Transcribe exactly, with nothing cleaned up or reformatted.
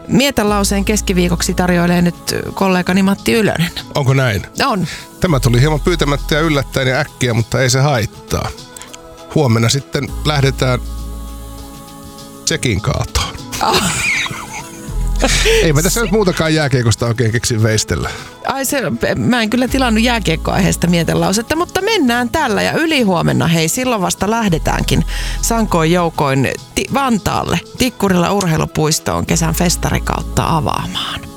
Mietelauseen keskiviikoksi tarjoilee nyt kollegani Matti Ylönen. Onko näin? On. Tämä tuli hieman pyytämättä ja yllättäen ja äkkiä, mutta ei se haittaa. Huomenna sitten lähdetään Tsekin kaatoon. Ah. Ei mä tässä nyt muutakaan jääkiekosta oikein keksin veistellä. Ai se, mä en kyllä tilannut jääkiekkoaiheesta mietelausetta, mutta mennään tällä ja ylihuomenna, hei, silloin vasta lähdetäänkin sankoin joukoin ti- Vantaalle Tikkurila urheilupuistoon kesän festarikautta avaamaan.